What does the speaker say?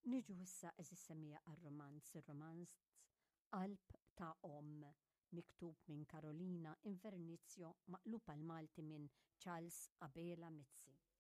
Niġu issa eżis semmija għal-romanz, il-romanz Qalb ta' Omm, miktub minn Karolina Invernizio, maqlub għal Malti minn Charles Abela Mizzi.